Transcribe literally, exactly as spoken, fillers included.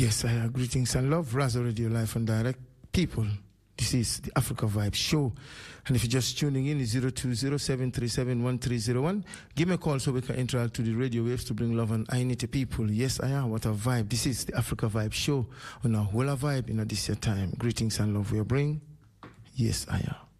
Yes, I have greetings and love. Razo Radio Live and Direct. People, this is the Africa Vibe Show. And if you're just tuning in, it's zero two zero, seven three seven, one three zero one. Give me a call so we can interact to the radio waves to bring love and I to people. Yes, I am. What a vibe. This is the Africa Vibe Show on a whole vibe in a this year time. Greetings and love we bring. Yes, I am.